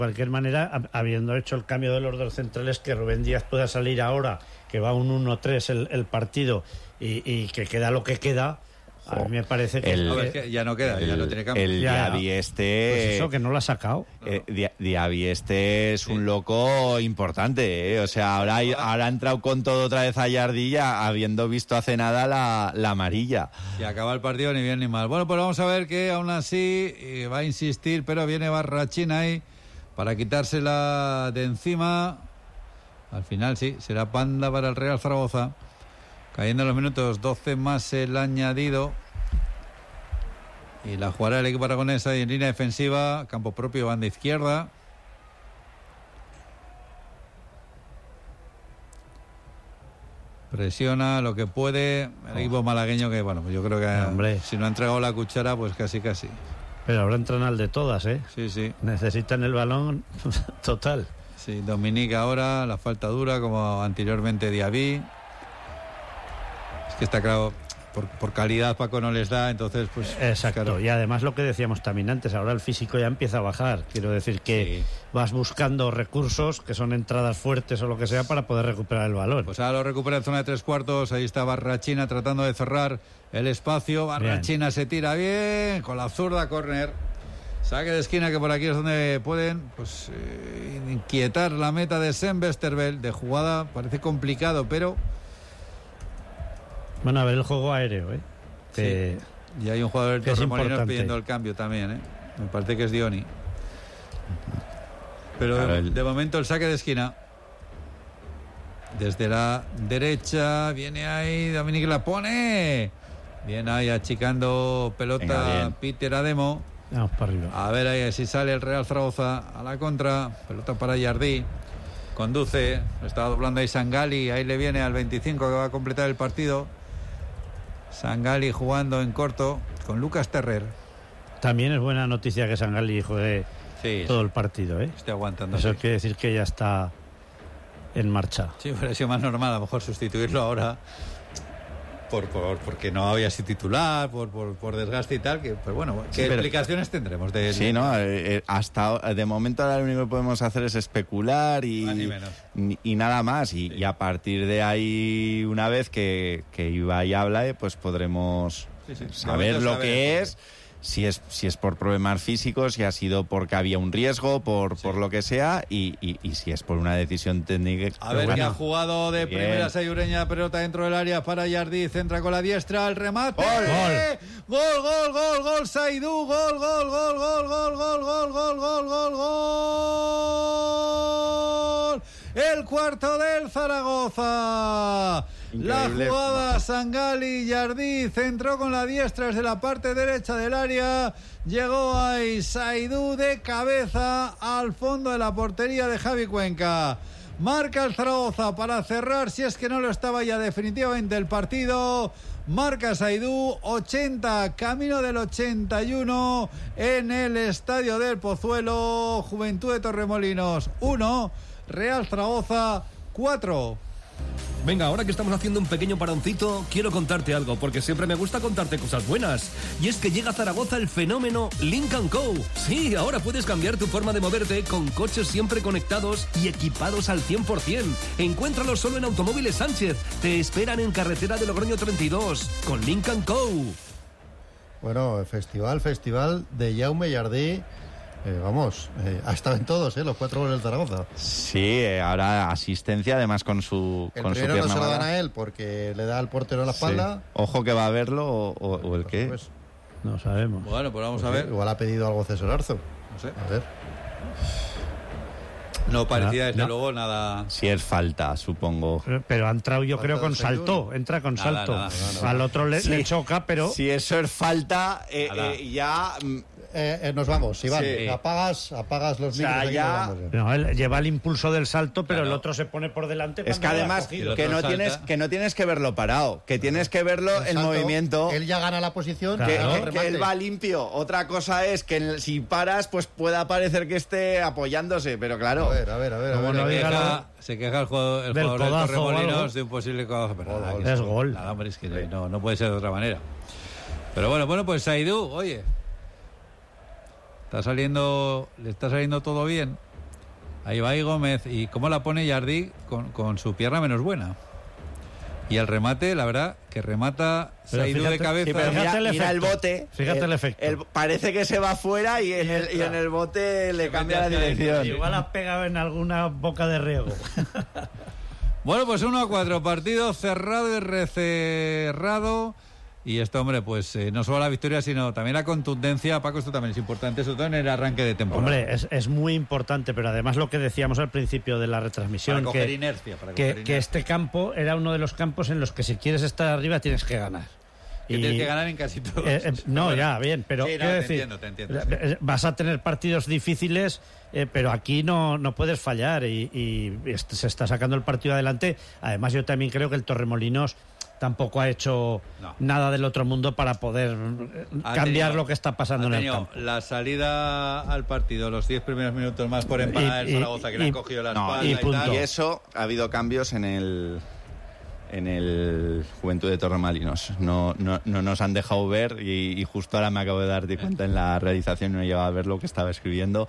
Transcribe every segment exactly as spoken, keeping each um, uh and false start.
cualquier manera, habiendo hecho el cambio de los dos centrales, que Rubén Díaz pueda salir ahora, que va un uno tres el, el partido y, y que queda lo que queda, a mí me parece que... El, a ver, que ya no queda, el, ya no tiene cambio. El ya, Diaby este... Pues eso, que no lo ha sacado. Eh, Di- Diaby este es sí. un loco importante, ¿eh? O sea, ahora, ahora ha entrado con todo otra vez a Yardilla, habiendo visto hace nada la, la amarilla. Y acaba el partido ni bien ni mal. Bueno, pues vamos a ver que aún así eh, va a insistir, pero viene Barrachina ahí para quitársela de encima. Al final sí, será Panda para el Real Zaragoza. Cayendo en los minutos doce más el añadido. Y la jugará el equipo aragonesa y en línea defensiva, campo propio, banda izquierda. Presiona lo que puede el oh. equipo malagueño, que bueno, pues yo creo que Hombre. si no ha entregado la cuchara, pues casi casi. Pero ahora entran al de todas, ¿eh? Sí, sí. Necesitan el balón total. Sí, Dominique ahora, la falta dura, como anteriormente Diaby. Es que está claro, por, por calidad Paco no les da, entonces pues... Exacto, claro. Y además lo que decíamos también antes, ahora el físico ya empieza a bajar. Quiero decir que sí. vas buscando recursos, que son entradas fuertes o lo que sea, para poder recuperar el balón. Pues ahora lo recupera en zona de tres cuartos, ahí está Barrachina tratando de cerrar el espacio. Barrachina bien. Se tira bien, con la zurda, córner. Saque de esquina, que por aquí es donde pueden pues eh, inquietar la meta de Sen Westerveld. De jugada parece complicado, pero... Bueno, a ver el juego aéreo, ¿eh? Que, sí. Y hay un jugador del Torremolinos pidiendo el cambio también, ¿eh? Me parece que es Dioni. Pero claro, de, el... de momento el saque de esquina. Desde la derecha viene ahí, Dominique la pone. Viene ahí achicando pelota Venga, Peter Ademo. Vamos para arriba. A ver ahí si sale el Real Zaragoza a la contra. Pelota para Yardí. Conduce. Está doblando ahí Sangali. Ahí le viene al veinticinco que va a completar el partido. Sangali jugando en corto con Lucas Terrer. También es buena noticia que Sangali juegue sí, todo el partido, ¿eh? Esté aguantando. Eso sí. quiere decir que ya está en marcha. Sí, hubiera sido más normal a lo mejor sustituirlo ahora. Por, por, porque no había sido titular, por, por, por desgaste y tal, que pues bueno, ¿qué sí, explicaciones pero, tendremos? De, sí, no, eh, hasta de momento ahora lo único que podemos hacer es especular y, y, y nada más, y, sí. y a partir de ahí, una vez que, que Ibai habla, pues podremos sí, sí. saber lo saber que es, si es si es por problemas físicos, si ha sido porque había un riesgo, por, sí. por lo que sea, y, y, y si es por una decisión técnica. A ver, bueno, que ha jugado de bien. Primera sayureña, pelota dentro del área para Yardí, centra con la diestra, el remate. ¡Gol! ¡Gol, gol, gol, gol, Saidú! ¡Gol, gol, gol, gol, gol, gol, gol, gol, gol, gol, gol! El cuarto del Zaragoza. Increíble. La jugada Sangali, Yardí centró con la diestra desde la parte derecha del área, llegó ahí Saidú de cabeza al fondo de la portería de Javi Cuenca. Marca el Zaragoza para cerrar, si es que no lo estaba ya definitivamente el partido. Marca Saidú, ochenta, camino del ochenta y uno en el Estadio del Pozuelo. Juventud de Torremolinos uno, Real Zaragoza cuatro. Venga, ahora que estamos haciendo un pequeño paroncito, quiero contarte algo, porque siempre me gusta contarte cosas buenas. Y es que llega a Zaragoza el fenómeno Lynk and Co. Sí, ahora puedes cambiar tu forma de moverte con coches siempre conectados y equipados al cien por ciento. Encuéntralos solo en Automóviles Sánchez. Te esperan en carretera de Logroño treinta y dos con Lynk and Co. Bueno, festival, festival de Jaume Yardí. Eh, vamos, eh, ha estado en todos, ¿eh? Los cuatro goles del Zaragoza. Sí, eh, ahora asistencia, además con su el con su primero pierna no se lo mala. dan a él porque le da al portero la espalda. Sí. Ojo que va a verlo o, o, o el qué. Pues, no sabemos. Bueno, pues vamos pues a ver. Sí, igual ha pedido algo César Arzo. No sé. A ver. No parecía desde no. luego nada. Si es falta, supongo. Pero, pero ha entrado, yo Falta creo, con de Saidú. salto. Entra con Nada, salto. nada, nada, nada. Al otro le, Sí. le choca, pero. Si eso es falta, eh, eh, ya. Eh, eh, nos vamos, Iván. Sí. Apagas, apagas los O sea, micros. Aquí ya- nos vamos, eh. No, él lleva el impulso del salto, pero Claro. el otro se pone por delante. Es que cuando lo ha además cogido. que otro no salta. tienes que no tienes que verlo parado, que tienes que verlo El el salto, movimiento. Él ya gana la posición. Claro. Que, gana el que- que remate. él va limpio. Otra cosa es que el- si paras, pues pueda parecer que esté apoyándose, pero claro. A ver, a ver, a ver. A Como ver, no a ver. diga Queja- la- se queja el jugador, el del jugador del codazo o Torremolinos algo. de un posible codazo, pero Gol, nada, gol. que Es eso- gol. Nada, hombre, es que no, no puede ser de otra manera. Pero bueno, bueno, pues Saidú, oye, está saliendo, le está saliendo todo bien. Ahí va ahí Gómez. ¿Y cómo la pone Jardí? Con, con su pierna menos buena. Y el remate, la verdad, que remata Saidú de cabeza. Sí, pero mira, el, mira el bote. Fíjate el, el efecto. El, parece que se va fuera y en el, y en el bote le cambia la dirección. Igual ha pegado en alguna boca de riego. Bueno, pues uno a cuatro, partido cerrado y recerrado. Y esto, hombre, pues eh, no solo la victoria, sino también la contundencia. Paco, esto también es importante, sobre todo en el arranque de temporada. Hombre, es, es muy importante, pero además lo que decíamos al principio de la retransmisión, para coger que, inercia, para que, coger inercia. que este campo era uno de los campos en los que si quieres estar arriba tienes que ganar. Que y, tienes que ganar en casi todos. Eh, eh, no, bueno, ya, bien, pero sí, no, quiero te decir, entiendo, te entiendo, sí. Vas a tener partidos difíciles, eh, pero aquí no, no puedes fallar y, y se está sacando el partido adelante. Además, yo también creo que el Torremolinos tampoco ha hecho no. nada del otro mundo para poder ha cambiar tenido, lo que está pasando en el campo. La salida al partido, los diez primeros minutos más por empanar el Zaragoza, que y, le han cogido la no, espalda y, y, punto. tal. Y eso, ha habido cambios en el en el Juventud de Torremolinos. No, no, no nos han dejado ver y, y justo ahora me acabo de dar cuenta en la realización, no he llegado a ver lo que estaba escribiendo.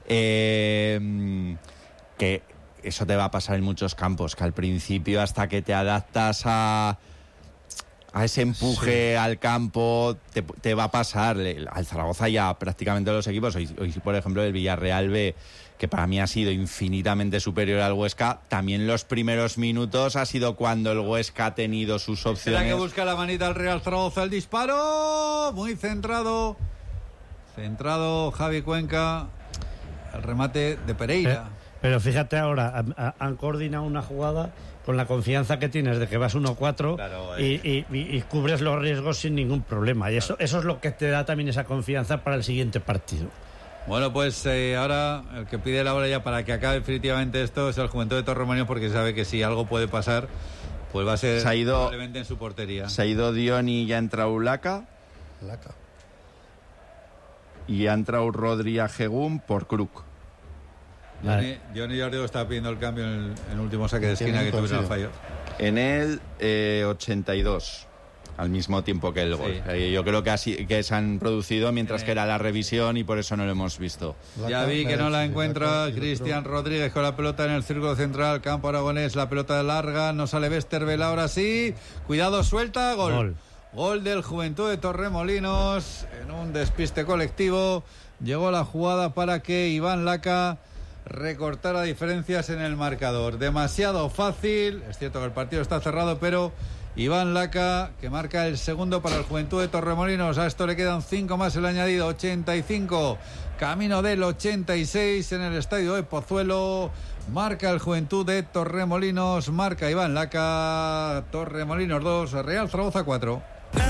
Eh, que eso te va a pasar en muchos campos, que al principio hasta que te adaptas a a ese empuje sí. al campo te, te va a pasar. Al Zaragoza ya prácticamente los equipos, hoy, hoy por ejemplo el Villarreal B, que para mí ha sido infinitamente superior al Huesca, también los primeros minutos ha sido cuando el Huesca ha tenido sus opciones. Espera que busca la manita al Real Zaragoza, el disparo, muy centrado, centrado Javi Cuenca, el remate de Pereira. Eh, pero fíjate ahora, han, han coordinado una jugada con la confianza que tienes de que vas uno cuatro claro, y, y, y, y cubres los riesgos sin ningún problema. Y eso, eso es lo que te da también esa confianza para el siguiente partido. Bueno, pues eh, ahora el que pide la hora ya para que acabe definitivamente esto es el Juventud de Torremolinos, porque sabe que si algo puede pasar, pues va a ser se ha ido, probablemente en su portería. Se ha ido Dion y ya ha entrado Laca. Laca. Y ha entrado Rodri a Gegún por Kruk. Johnny, Johnny Jordi estaba pidiendo el cambio en el, en el último saque de esquina que tuvieron el fallo. En el eh, ochenta y dos, al mismo tiempo que el gol. Sí. Eh, yo creo que, así, que se han producido mientras que era la revisión y por eso no lo hemos visto. Ya vi que no la encuentra Cristian Rodríguez con la pelota en el círculo central, campo aragonés, la pelota larga, no sale Westerveld, ahora sí, cuidado, suelta, gol. Gol, gol del Juventud de Torremolinos en un despiste colectivo. Llegó la jugada para que Iván Laca recortar a diferencias en el marcador. Demasiado fácil, es cierto que el partido está cerrado, pero Iván Laca, que marca el segundo para el Juventud de Torremolinos. A esto le quedan cinco más el añadido, ochenta y cinco, camino del ochenta y seis en el estadio de Pozuelo. Marca el Juventud de Torremolinos, marca Iván Laca. Torremolinos dos, Real Zaragoza cuatro.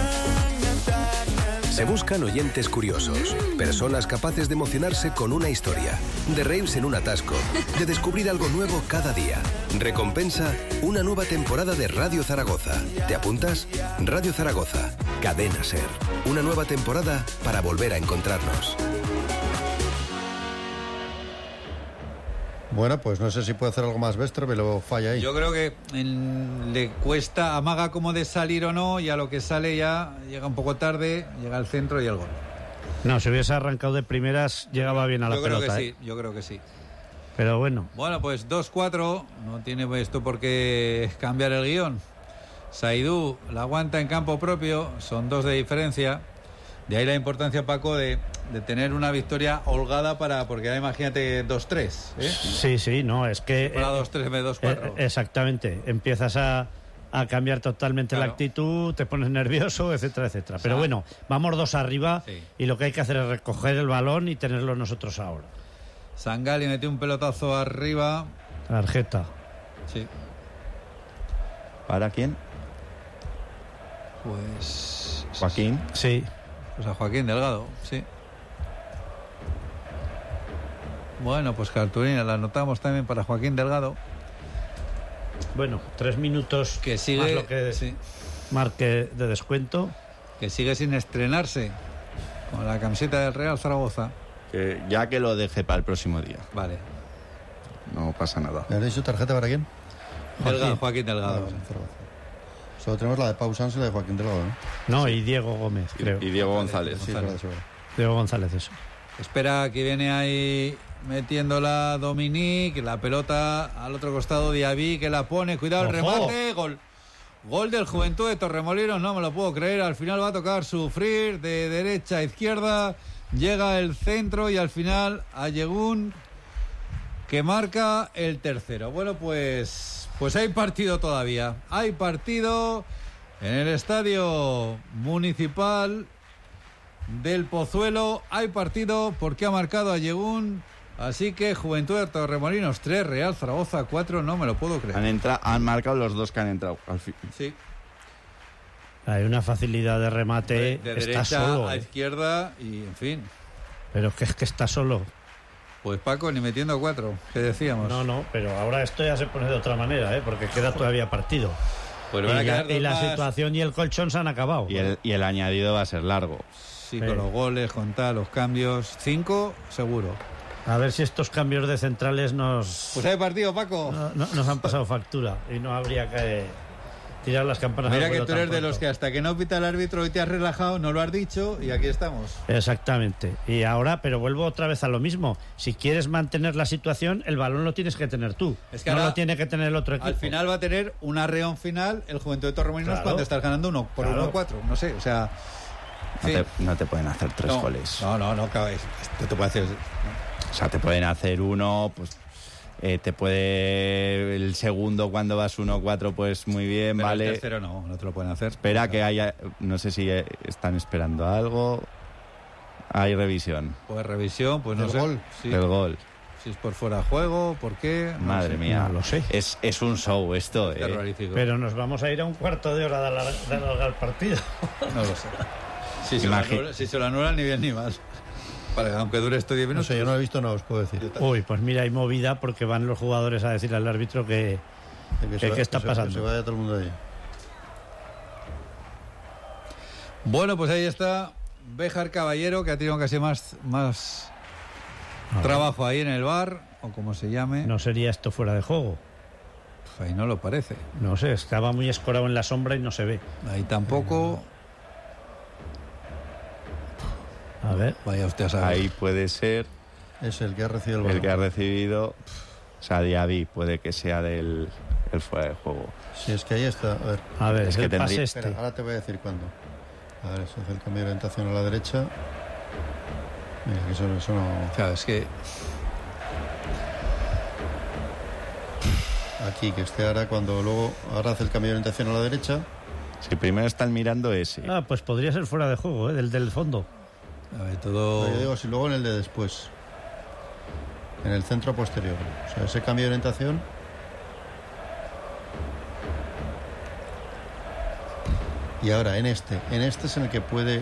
Se buscan oyentes curiosos, personas capaces de emocionarse con una historia, de reírse en un atasco, de descubrir algo nuevo cada día. Recompensa, una nueva temporada de Radio Zaragoza. ¿Te apuntas? Radio Zaragoza, Cadena SER. Una nueva temporada para volver a encontrarnos. Bueno, pues no sé si puede hacer algo más Westerveld, pero falla ahí. Yo creo que en, le cuesta, amaga como de salir o no, y a lo que sale ya llega un poco tarde, llega al centro y el gol. No, si hubiese arrancado de primeras, llegaba bien a la yo pelota. Yo creo que ¿eh? sí, yo creo que sí. Pero bueno. Bueno, pues dos cuatro, no tiene esto por qué cambiar el guión. Saidú la aguanta en campo propio, son dos de diferencia. De ahí la importancia, Paco, de, de tener una victoria holgada para, porque ahora imagínate dos tres. ¿eh? Sí, sí, no, es que... Para dos tres en vez de dos cuatro. Eh, exactamente, empiezas a, a cambiar totalmente claro. la actitud, te pones nervioso, etcétera, etcétera. Pero bueno, vamos dos arriba sí. y lo que hay que hacer es recoger el balón y tenerlo nosotros ahora. Sangali metió un pelotazo arriba. Tarjeta. Sí. ¿Para quién? Pues... Joaquín. Sí. Pues a Joaquín Delgado, sí. Bueno, pues cartulina, la anotamos también para Joaquín Delgado. Bueno, tres minutos que sigue, más lo que sí. marque de descuento. Que sigue sin estrenarse con la camiseta del Real Zaragoza. Que ya que lo deje para el próximo día. Vale. No pasa nada. ¿Le habéis su tarjeta para quién? Joaquín, Delgado, Joaquín Delgado. Vale, solo tenemos la de Pau Sanz y la de Joaquín Delgado, ¿no? No, sí. y Diego Gómez, creo. Y, y Diego González. Sí, González. Claro, Diego González, eso. Espera que viene ahí metiéndola Dominic, la pelota al otro costado Diaby que la pone, cuidado el remate, gol. Gol del Juventud de Torremolinos, no me lo puedo creer, al final va a tocar sufrir de derecha a izquierda, llega el centro y al final a Yegun que marca el tercero. Bueno, pues, pues hay partido todavía, hay partido en el Estadio Municipal del Pozuelo, hay partido porque ha marcado a Yegun. Así que Juventud de Torremolinos tres, Real Zaragoza cuatro, no me lo puedo creer. Han, entra- han marcado los dos que han entrado al fin. Sí. Hay una facilidad de remate. De, de está derecha solo, a eh. izquierda y, en fin. Pero que es que está solo. Pues Paco, ni metiendo cuatro, que decíamos. No, no, pero ahora esto ya se pone de otra manera, ¿eh? Porque queda todavía partido. Pues y van a la, quedar dos y la más. situación y el colchón se han acabado. Y el, y el añadido va a ser largo. Sí, Sí. con los goles, con tal, los cambios. Cinco, seguro. A ver si estos cambios de centrales nos, Pues hay partido, Paco. no- no- nos han pasado factura y no habría que tirar las campanas Mira al que vuelo tú tan eres de los pronto. que hasta que no pita el árbitro hoy te has relajado, no lo has dicho y aquí estamos. Exactamente. Y ahora, pero vuelvo otra vez a lo mismo. Si quieres mantener la situación, el balón lo tienes que tener tú. Es que no ahora, lo tiene que tener el otro equipo. Al final va a tener un arreón final el Juventud de Torremolinos Claro. cuando estás ganando uno por Claro. uno cuatro. No sé, o sea... No, sí. te, no te pueden hacer tres no, goles. No, no, no, cabéis. Esto te puede hacer... O sea, te pueden hacer uno, pues eh, te puede el segundo cuando vas uno cuatro, pues muy bien, Pero vale. el tercero no, no te lo pueden hacer. Espera que haya, no sé si eh, están esperando algo. Hay revisión Pues revisión, pues no ¿Del sé. gol? Sí. del gol. Si es por fuera de juego, ¿por qué? No Madre sé. mía, No lo sé. Es, es un show esto, eh. Terrorífico. Pero nos vamos a ir a un cuarto de hora de alar- de alargar el partido. No lo sé. Si se, lo Imagi- anulan, si se lo anulan, ni bien ni mal. Para que aunque dure esto diez No minutos. sé, yo no lo he visto, no os puedo decir. Uy, pues mira, hay movida porque van los jugadores a decirle al árbitro que... De que ¿Qué- se- qué está que se- pasando? Que se vaya todo el mundo allí. Bueno, pues ahí está Béjar Caballero, que ha tenido casi más, más trabajo ahí en el bar, o como se llame. No sería esto fuera de juego. Ahí no lo parece. No sé, estaba muy escorado en la sombra y no se ve. Ahí tampoco. A ver. Vaya usted a saber. Ahí puede ser Es el que ha recibido el el balón. que ha recibido. O sea, Diaby puede que sea del el fuera de juego. Sí, es que ahí está. A ver, A ver, Es es que el pase tendría- este. espera, ahora te voy a decir cuándo. A ver, se hace el cambio de orientación a la derecha. Mira, que eso, eso no... Claro, es que Aquí, que esté ahora cuando luego... Ahora hace el cambio de orientación a la derecha. Si primero están mirando ese. Ah, pues podría ser fuera de juego, ¿eh? del, del fondo. a ver, todo. Pero yo digo, si luego en el de después. En el centro posterior. O sea, ese cambio de orientación... Y ahora en este. En este es en el que puede...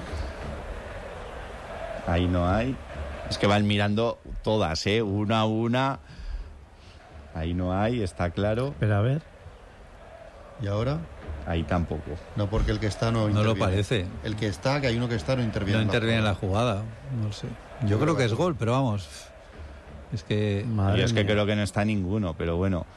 Ahí no hay. Es que van mirando todas, ¿eh? Una a una. Ahí no hay, está claro. Pero a ver. Y ahora... Ahí tampoco. No, porque el que está no No interviene. lo parece. El que está, que hay uno que está, no interviene. No en la interviene en jugada. la jugada. No sé. Yo creo que es gol, pero vamos. Es que. Madre Yo es que mía. creo que no está ninguno, pero bueno.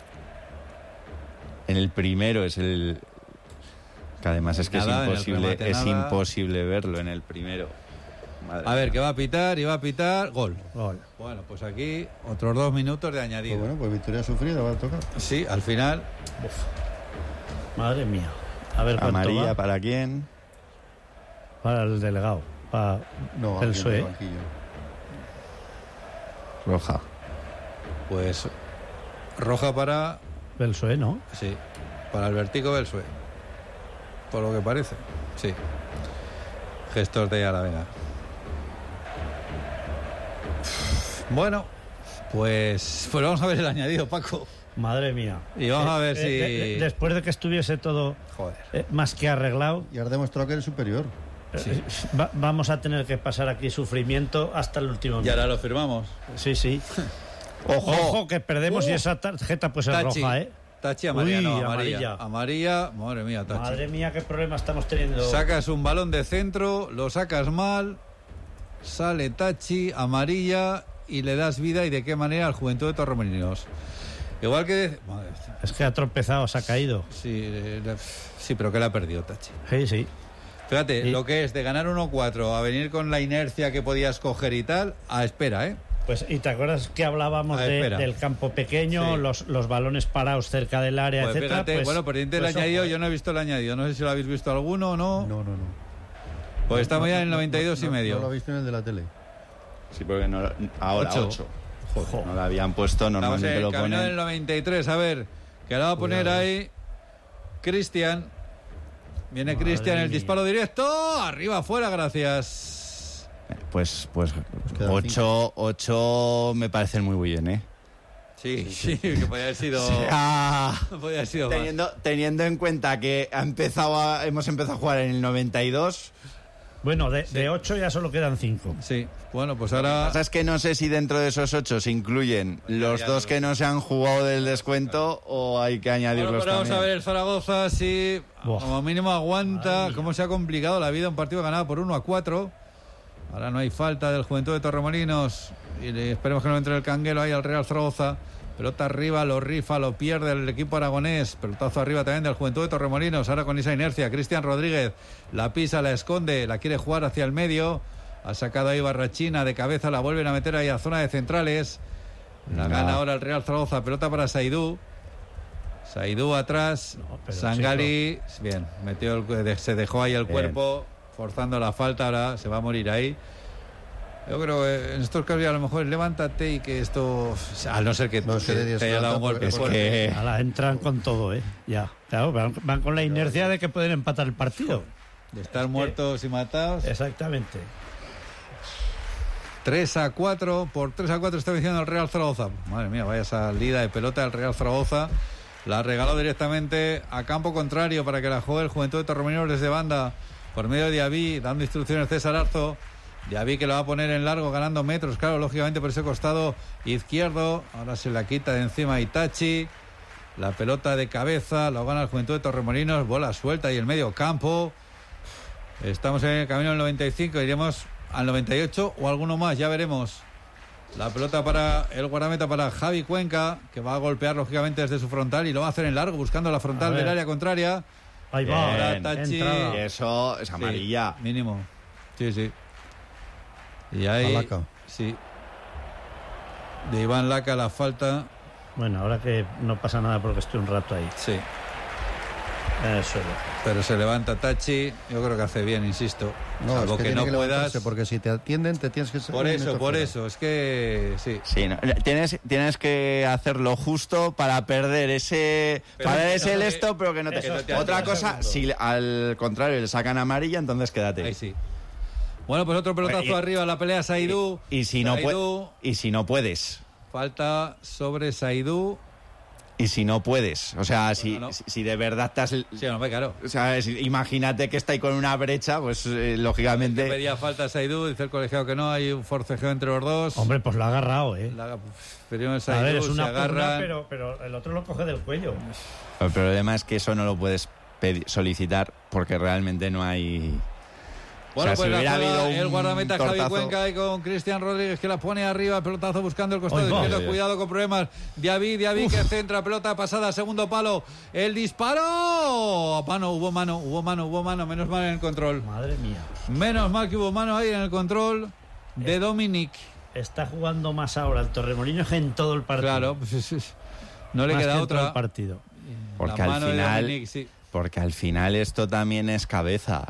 En el primero es el. Que además es que Nada, en el es imposible, remate es nada. imposible verlo en el primero. Madre A ver, mía. que va a pitar y va a pitar. Gol. Gol. Bueno, pues aquí otros dos minutos de Pues añadido. bueno, pues victoria sufrida, va a tocar. Sí, al final. Madre mía. A ver cuánto Amarilla va. para quién. Para el delegado. Para No, el alguien Sue. del banquillo. Roja. Pues roja para. Belsué, ¿no? Sí, para Albertico Belsue. Por lo que parece. Sí. Gestos de Aravena. Bueno, pues, pues vamos a ver el añadido, Paco. Madre mía. Y vamos a ver Eh, si. de- de- después de que estuviese todo Joder. eh, más que arreglado, Y has demostrado que eres superior. eh, va- vamos a tener que pasar aquí sufrimiento hasta el último Y minuto. ahora lo firmamos. Sí, sí. ¡Ojo! Ojo, que perdemos Oh. y esa tarjeta pues es Tachi. roja, ¿eh? Tachi amarilla, Uy, no, amarilla. amarilla. Amarilla, madre mía, Tachi. Madre mía, qué problema estamos teniendo. Sacas un balón de centro, lo sacas mal, sale Tachi, amarilla y le das vida. ¿Y de qué manera al Juventud de Torremolinos? Igual que... Madre, Es que ha tropezado, se ha caído. sí, eh, le- sí, pero que la ha perdido Tachi. Sí, sí. Fíjate, Sí. lo que es de ganar uno cuatro a venir con la inercia que podías coger y tal, a espera, ¿eh? Pues, ¿y te acuerdas que hablábamos Ah, de, del campo pequeño, Sí. los, los balones parados cerca del área, Pues etcétera? fíjate, Pues, bueno, pendiente pues del añadido, ojo, yo no he visto el añadido. No sé si lo habéis visto alguno o no. No, no, no. Pues estamos ya en el No, noventa y dos no, y medio. No lo he visto en el de la tele. Sí, porque no, ahora Ocho. ocho. Joder, no lo habían puesto, Estamos normalmente en lo el camino ponen. del noventa y tres. A ver, que la va a poner Cuidado. ahí Cristian. Viene Madre Cristian, el mía. disparo directo. Arriba, afuera, gracias. Pues, pues quedan ocho, ocho me parecen muy bien, ¿eh? Sí, sí, que podía haber sido. Ah, Podía haber sido más. teniendo, teniendo en cuenta que ha empezado a- hemos empezado a jugar en el noventa y dos. Bueno, de, de ocho ya solo quedan cinco. Sí, bueno, pues Lo que ahora. pasa es que no sé si dentro de esos ocho se incluyen los ya dos no que no se han jugado del descuento o hay que Bueno, añadirlos pero vamos también. a ver el Zaragoza si Buah. como mínimo aguanta. Madre mía. Cómo se ha complicado la vida. Un partido ganado por uno a cuatro. Ahora no hay falta del Juventud de Torremolinos. Y le- esperemos que no entre el canguelo ahí al Real Zaragoza. Pelota arriba, lo rifa, lo pierde el equipo aragonés. Pelotazo arriba también del Juventud de Torremolinos. Ahora con esa inercia. Cristian Rodríguez la pisa, la esconde, la quiere jugar hacia el medio. Ha sacado ahí Barrachina de cabeza, la vuelven a meter ahí a zona de centrales. La No. gana ahora el Real Zaragoza. Pelota para Saidú. Saidú atrás. No, pero Sangali. Bien, metió el- se dejó ahí el Bien. cuerpo, forzando la falta. Ahora se va a morir ahí. Yo creo que en estos casos ya a lo mejor levántate y que esto. O sea, a no ser que, No, es que que le des te haya dado un falta golpe Es fuerte. que Ahora entran con todo, ¿eh? Ya. Claro, van, van con la inercia de que pueden empatar el partido. De estar muertos y matados. Exactamente. tres a cuatro, por tres a cuatro está venciendo el Real Zaragoza. Madre mía, vaya salida de pelota del Real Zaragoza. La regaló directamente a campo contrario para que la juegue el Juventud de Torremolinos desde banda por medio de Diaby, dando instrucciones César Arzo. Diaby que lo va a poner en largo, ganando metros, claro, lógicamente por ese costado izquierdo. Ahora se la quita de encima Itachi. La pelota de cabeza, lo gana el Juventud de Torremolinos, bola suelta y el medio campo. Estamos en el camino del noventa y cinco, iremos al noventa y ocho o alguno más, ya veremos. La pelota para el guardameta, para Javi Cuenca, que va a golpear lógicamente desde su frontal y lo va a hacer en largo, buscando la A frontal ver. del área contraria. Ahí Bien. va. Ahora Tachi. Entrada. y eso es amarilla. Sí, mínimo. Sí, sí. Y ahí. A Laca. Sí. De Iván Laca la falta. Bueno, ahora que no pasa nada porque estoy un rato ahí. Sí. Eso es. Pero se levanta Tachi. Yo creo que hace bien, insisto. No, Salvo es que, que, tiene no que puedas. levantarse, porque si te atienden te tienes que... Por un eso, minuto por fuera. eso. Es que. Sí. Sí, no, tienes, tienes que hacerlo justo para perder ese Pero para que ese no el te- esto, pero que no te... que no te Otra hace cosa, segundo. si al contrario le sacan amarilla, entonces quédate. Ahí sí. Bueno, pues otro pelotazo Y- arriba, la pelea Saidú. Y, y si no Saidú, pue- y si no puedes, falta sobre Saidú. y si no puedes, o sea, si, no. si, si de verdad estás, Sí, no, claro. o sea, si- imagínate que está ahí con una brecha, pues eh, Que lógicamente pedía falta Saidú, dice el colegiado que no, hay un forcejeo entre los dos. Hombre, pues lo ha agarrado, ¿eh? La, primero A Saidú, ver, es se una pugna, agarran. pero, pero el otro lo coge del cuello. el problema es que eso no lo puedes pedi- solicitar porque realmente no hay. Bueno, O sea, pues si la hubiera juega habido un el guardameta Javi tortazo- Cuenca y con Cristian Rodríguez que la pone arriba, pelotazo buscando el costado Ahí va. izquierdo, Ay, ay. cuidado con problemas. Diaby, Diaby que centra, pelota pasada, segundo palo, el disparo. Mano, hubo mano, hubo mano, hubo mano, menos mal en el control. Madre mía. Menos mal que hubo mano ahí en el control de Dominic. Está jugando más ahora el Torremolinos que en todo el partido. Claro, pues es- es- no le Más queda que en todo el otra. partido. Porque La al mano de final, Dominic, sí. porque al final esto también es cabeza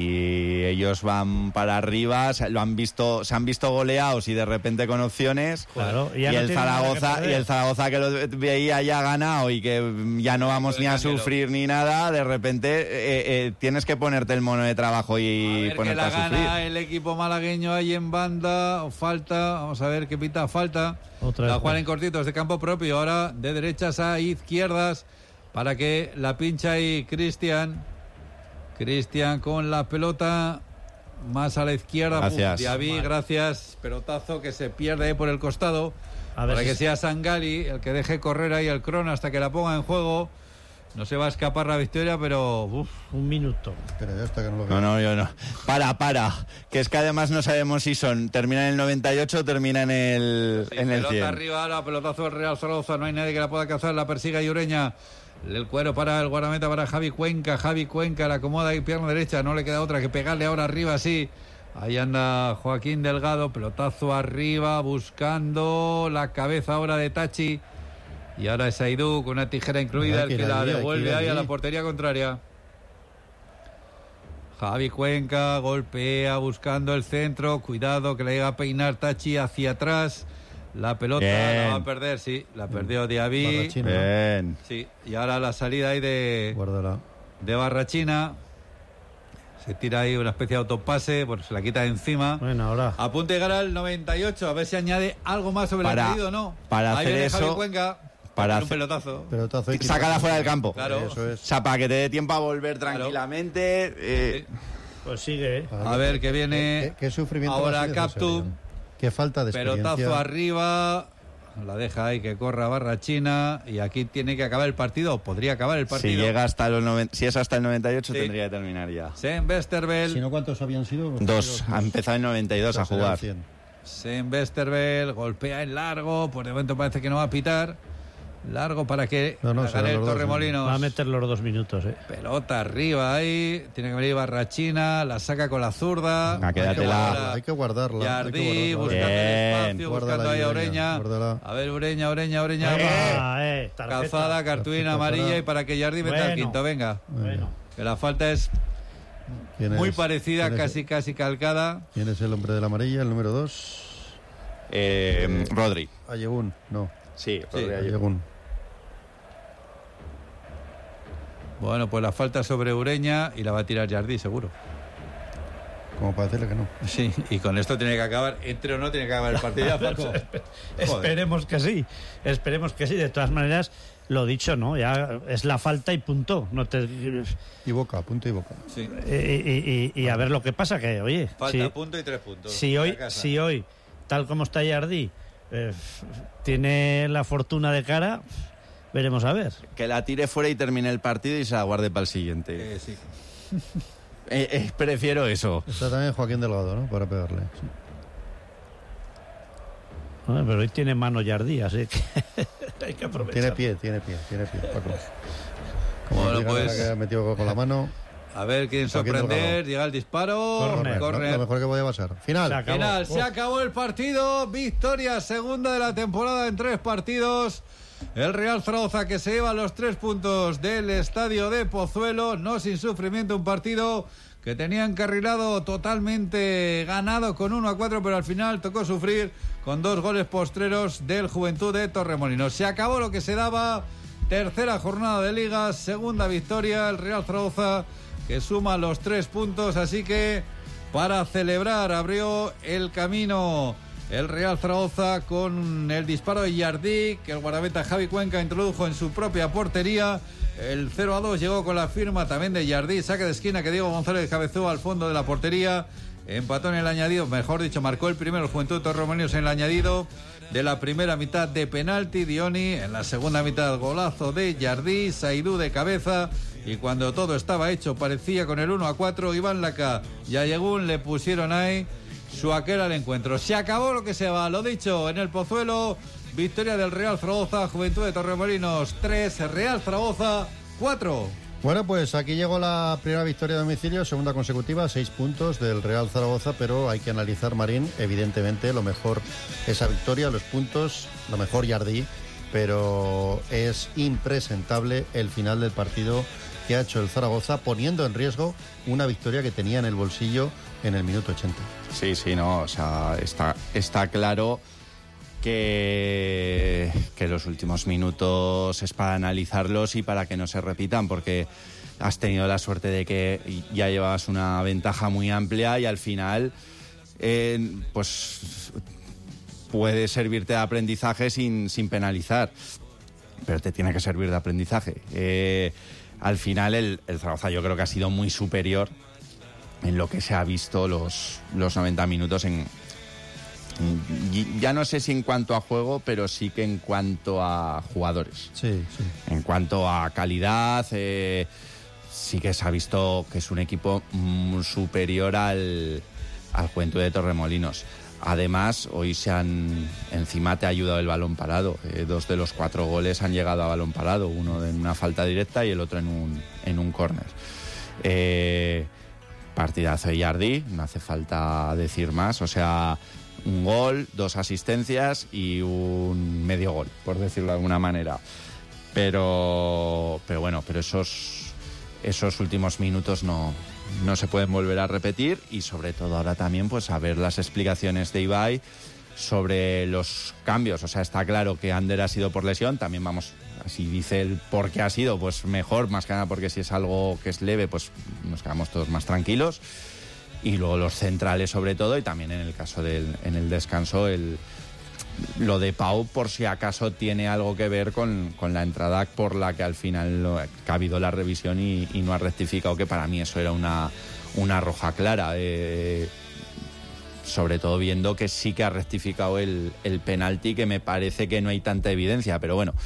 y ellos van para arriba, se, lo han visto, se han visto goleados y de repente con opciones. Claro, y y, ya no el tienen nada que Zaragoza perder. y el Zaragoza que lo veía ya ganado y que ya no vamos con ni el a Canguelo. sufrir ni nada, de repente eh, eh, tienes que ponerte el mono de trabajo A y ver que ponerte la a sufrir. gana el equipo malagueño ahí en banda, o falta, vamos a ver qué pita falta. Otra la vez. juegan en cortitos de campo propio, ahora de derechas a izquierdas para que la pincha ahí Cristian. Cristian con la pelota más a la izquierda. Gracias. Diaby, gracias. Pelotazo que se pierde ahí por el costado. A ver para si- que sea Sangali el que deje correr ahí el crono hasta que la ponga en juego. No se va a escapar la victoria, pero uf, Un minuto. Espera, ya hasta que no lo No, vea. no, yo no. Para, para. Que es que además no sabemos si son terminan en el noventa y ocho o terminan en el, sí, en el pelota cien. arriba, ahora pelotazo del Real Zaragoza, no hay nadie que la pueda cazar, la persiga Iureña. El cuero para el guardameta para Javi Cuenca, Javi Cuenca la acomoda ahí pierna derecha, no le queda otra que pegarle ahora arriba así Ahí anda Joaquín Delgado, pelotazo arriba, buscando la cabeza ahora de Tachi. Y ahora es Aidú con una tijera incluida, el que la devuelve ahí a la portería contraria. Javi Cuenca golpea buscando el centro. Cuidado que le llega a peinar Tachi hacia atrás. La pelota Bien. la va a perder, sí. La perdió Diaby. Bien. Sí, y ahora la salida ahí de, Guárdala. de Barrachina. Se tira ahí una especie de autopase, pues se la quita de encima. Bueno, ahora. A punto de llegar al noventa y ocho, a ver si añade algo más sobre Para- el pedido o no. para ahí hacer viene eso- Javi Cuenca. para un hacer- pelotazo. Pelotazo y Sácala fuera del campo. Claro. Eso es. O sea, para que te dé tiempo a volver Claro. tranquilamente. eh, Pues sigue, ¿eh? A ver que viene ¿Qué, qué sufrimiento ahora más innecesario. Captum. Qué falta de experiencia. Pelotazo arriba. La deja ahí que corra Barrachina. Y aquí tiene que acabar el partido. O podría acabar el si partido. llega hasta los noventa, si es hasta el noventa y ocho, Sí. tendría que terminar ya. Sen Westerveld. Si no, ¿cuántos habían sido? Dos. Ha empezado en noventa y dos a Pues serán jugar. cien. Sen Westerveld golpea en largo. Por de momento parece que no va a pitar. Largo para que No, no, la serán gane el los dos, Torremolinos. Va a meter los dos minutos, ¿eh? Pelota arriba ahí. Tiene que venir Barrachina. La saca con la zurda. Ah, quédatela. Ahora Hay que guardarla. hay Yardí que buscando guardarla. el Bien. espacio, Guárdala buscando ahí ahí, a Ureña, Ureña. guárdala. A ver, Ureña, Ureña, Ureña. Ah, eh, tarjeta. Calzada, cartulina Tarjeta amarilla para- y para que Yardí meta el Bueno. quinto. Venga. Bueno. Que la falta es ¿Quién muy es? parecida, ¿Quién es? casi casi calcada. ¿Quién es el hombre de la amarilla? El número dos. Eh, Rodri. Ayegun. No. Sí, Sí. Rodri ayer. Ayegun. Bueno, pues la falta sobre Ureña y la va a tirar Yardí, seguro. Como para decirle que no. Sí, y con esto tiene que acabar, entre o no, tiene que acabar el partido ya, Paco. Joder. Esperemos que sí. Esperemos que sí. De todas maneras, lo dicho, ¿no? Ya es la falta y punto. No te... Y Boca, punto y Boca. Sí. Y, y- y- y a ver lo que pasa, que oye, Falta si, punto y tres puntos. si A hoy, casa. si hoy, tal como está Jardí, eh, tiene la fortuna de cara, veremos a ver. Que la tire fuera y termine el partido y se la guarde para el siguiente. Eh, sí. Eh, eh, prefiero eso. Está también Joaquín Delgado, ¿no? Para pegarle. Sí. Bueno, pero hoy tiene mano Jardí, así que hay que aprovechar. Tiene pie, tiene pie, tiene pie, Paco. Como Bueno, diga pues- ahora que ha metido con la mano. A ver quién Joaquín sorprender. Delgado. Llega el disparo. Córner, ¿no? Córner. Lo mejor que podía pasar. Final. Se acabó. Final, se Oh. acabó el partido, victoria segunda de la temporada en tres partidos. El Real Zaragoza que se lleva los tres puntos del estadio de Pozuelo, no sin sufrimiento, un partido que tenía encarrilado totalmente ganado con uno a cuatro, pero al final tocó sufrir con dos goles postreros del Juventud de Torremolinos. Se acabó lo que se daba, tercera jornada de Liga, segunda victoria, el Real Zaragoza que suma los tres puntos, así que para celebrar abrió el camino el Real Zaragoza con el disparo de Jardí, que el guardameta Javi Cuenca introdujo en su propia portería. El cero a dos llegó con la firma también de Jardí, saque de esquina que Diego González cabeceó al fondo de la portería. Empató en el añadido, mejor dicho, marcó el primero el Juventud de Torremolinos en el añadido de la primera mitad de penalti. Dioni en la segunda mitad, golazo de Jardí, Saidú de cabeza. Y cuando todo estaba hecho, parecía con el uno a cuatro, Iván Laca y Ayegun le pusieron ahí su aquel al encuentro. Se acabó lo que se va, lo dicho, en el Pozuelo, victoria del Real Zaragoza, Juventud de Torremolinos tres, Real Zaragoza cuatro. Bueno, pues aquí llegó la primera victoria de domicilio, segunda consecutiva, seis puntos del Real Zaragoza, pero hay que analizar, Marín, evidentemente, lo mejor esa victoria, los puntos, lo mejor Jardí, pero es impresentable el final del partido que ha hecho el Zaragoza, poniendo en riesgo una victoria que tenía en el bolsillo en el minuto ochenta. Sí, sí, no, o sea, está, está claro que, que los últimos minutos es para analizarlos y para que no se repitan, porque has tenido la suerte de que ya llevabas una ventaja muy amplia y al final, eh, pues, puede servirte de aprendizaje sin, sin penalizar, pero te tiene que servir de aprendizaje. Eh, al final el, el Zaragoza yo creo que ha sido muy superior en lo que se ha visto los, los noventa minutos en, en, ya no sé si en cuanto a juego, pero sí que en cuanto a jugadores. Sí, sí. En cuanto a calidad, eh, sí que se ha visto que es un equipo mm, superior al, al Juventud de Torremolinos. Además, hoy se han, encima te ha ayudado el balón parado. Eh, dos de los cuatro goles han llegado a balón parado, uno en una falta directa y el otro en un, en un córner. Eh, partidazo de Jardí, no hace falta decir más, o sea, un gol, dos asistencias y un medio gol, por decirlo de alguna manera. Pero, pero bueno, pero esos, esos últimos minutos no, no se pueden volver a repetir, y sobre todo ahora también pues a ver las explicaciones de Ibai sobre los cambios. O sea, está claro que Ander ha sido por lesión, también vamos, si dice el por qué ha sido, pues mejor, más que nada porque si es algo que es leve, pues nos quedamos todos más tranquilos. Y luego los centrales sobre todo, y también en el caso del en el descanso, el lo de Pau, por si acaso tiene algo que ver con, con la entrada por la que al final lo, que ha habido la revisión y, y no ha rectificado, que para mí eso era una, una roja clara. Eh, sobre todo viendo que sí que ha rectificado el, el penalti, que me parece que no hay tanta evidencia, pero bueno,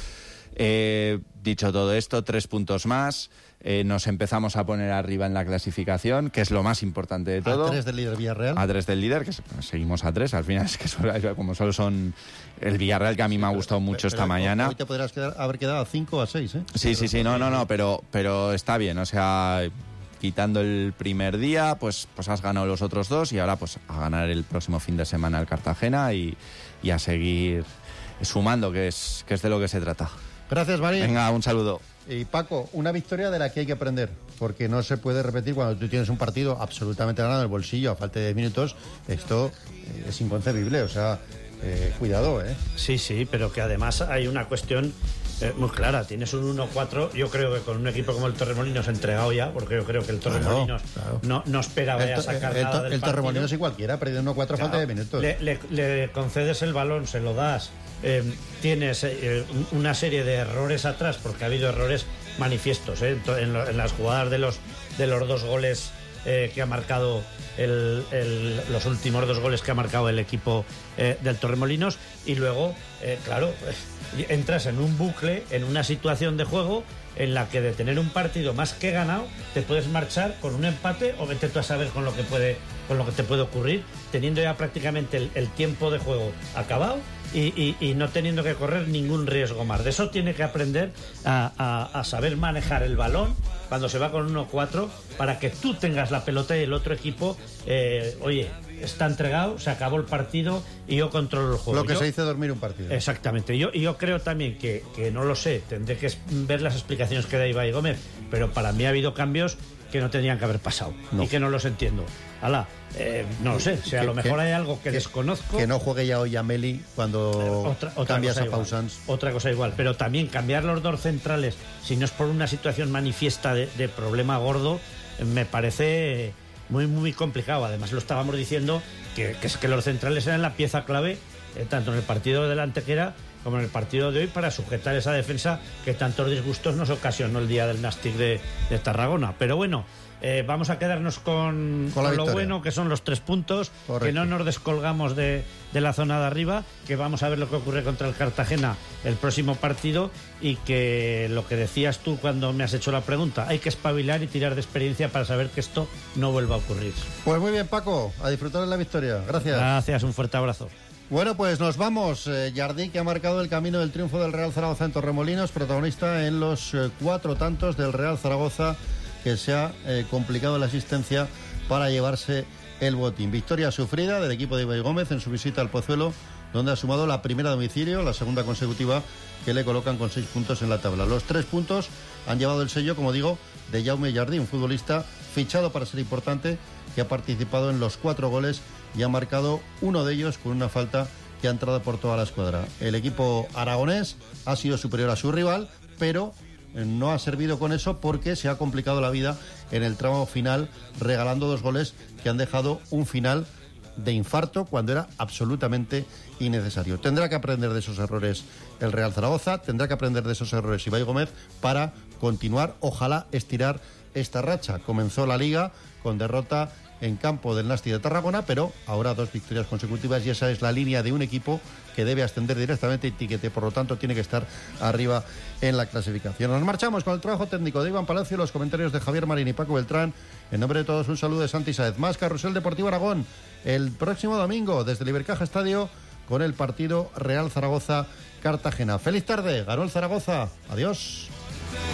eh, dicho todo esto, tres puntos más, eh, nos empezamos a poner arriba en la clasificación, que es lo más importante de todo. A tres del líder Villarreal. A tres del líder, que seguimos a tres, al final es que solo, como solo son el Villarreal, que a mí me ha gustado mucho pero, esta mañana. Hoy te podrás quedar, haber quedado a cinco o a seis, ¿eh? Sí, sí, sí, no, no, no, pero, pero está bien, o sea, quitando el primer día, pues, pues has ganado los otros dos, y ahora pues a ganar el próximo fin de semana al Cartagena y, y a seguir sumando, que es, que es de lo que se trata. Gracias, Marín. Venga, un saludo. Y Paco, una victoria de la que hay que aprender, porque no se puede repetir cuando tú tienes un partido absolutamente ganado en el bolsillo a falta de minutos. Esto eh, es inconcebible, o sea, eh, cuidado, ¿eh? Sí, sí, pero que además hay una cuestión eh, muy clara. Tienes un uno cuatro, yo creo que con un equipo como el Torremolinos entregado ya, porque yo creo que el Torremolinos claro, claro. No, no esperaba el, ya sacar el, nada el, del el Torremolinos y cualquiera, perdido uno cuatro claro, falta de minutos. Le, le, le concedes el balón, se lo das. Eh, tienes eh, una serie de errores atrás, porque ha habido errores manifiestos eh, en, lo, en las jugadas de los de los dos goles eh, que ha marcado el, el, los últimos dos goles que ha marcado el equipo eh, del Torremolinos, y luego eh, claro, eh, entras en un bucle, en una situación de juego en la que de tener un partido más que ganado te puedes marchar con un empate, o vete tú a saber con lo que puede con lo que te puede ocurrir, teniendo ya prácticamente el, el tiempo de juego acabado y, y, y no teniendo que correr ningún riesgo más. De eso tiene que aprender a, a, a saber manejar el balón cuando se va con uno cuatro, para que tú tengas la pelota y el otro equipo, eh, oye, está entregado, se acabó el partido y yo controlo el juego. Lo que yo, se dice dormir un partido. Exactamente. Yo, y yo creo también que, que no lo sé, tendré que ver las explicaciones que da Ibai Gómez, pero para mí ha habido cambios que no tendrían que haber pasado no. y que no los entiendo. Alá, eh, no lo sé, o sea, a lo mejor que, hay algo que, que desconozco. Que no juegue ya hoy a Meli cuando otra, otra cambias a igual, Pausans. Otra cosa igual, pero también cambiar los dos centrales, si no es por una situación manifiesta de, de problema gordo, me parece muy, muy complicado. Además, lo estábamos diciendo que, que es que los centrales eran la pieza clave, eh, tanto en el partido de la Antequera como en el partido de hoy, para sujetar esa defensa que tantos disgustos nos ocasionó el día del Nastic de, de Tarragona. Pero bueno, eh, vamos a quedarnos con, con, con lo bueno, que son los tres puntos. Correcto. Que no nos descolgamos de, de la zona de arriba, que vamos a ver lo que ocurre contra el Cartagena el próximo partido, y que lo que decías tú cuando me has hecho la pregunta, hay que espabilar y tirar de experiencia para saber que esto no vuelva a ocurrir. Pues muy bien, Paco, a disfrutar de la victoria. Gracias. Gracias, un fuerte abrazo. Bueno, pues nos vamos. Eh, Jardí, que ha marcado el camino del triunfo del Real Zaragoza en Torremolinos, protagonista en los eh, cuatro tantos del Real Zaragoza, que se ha eh, complicado la asistencia para llevarse el botín. Victoria sufrida del equipo de Ibai Gómez en su visita al Pozuelo, donde ha sumado la primera a domicilio, la segunda consecutiva, que le colocan con seis puntos en la tabla. Los tres puntos han llevado el sello, como digo, de Jaume Jardí, un futbolista fichado para ser importante, que ha participado en los cuatro goles y ha marcado uno de ellos con una falta que ha entrado por toda la escuadra. El equipo aragonés ha sido superior a su rival, pero no ha servido con eso, porque se ha complicado la vida en el tramo final, regalando dos goles que han dejado un final de infarto cuando era absolutamente innecesario. Tendrá que aprender de esos errores el Real Zaragoza, tendrá que aprender de esos errores Ibai Gómez para continuar, ojalá estirar esta racha. Comenzó la Liga con derrota en campo del Nastic de Tarragona, pero ahora dos victorias consecutivas, y esa es la línea de un equipo que debe ascender directamente y que por lo tanto tiene que estar arriba en la clasificación. Nos marchamos con el trabajo técnico de Iván Palacio, los comentarios de Javier Marín y Paco Beltrán. En nombre de todos, un saludo de Santi Sáez. Más Carrusel Deportivo Aragón el próximo domingo desde el Ibercaja Estadio con el partido Real Zaragoza-Cartagena. Feliz tarde, ganó el Zaragoza. Adiós.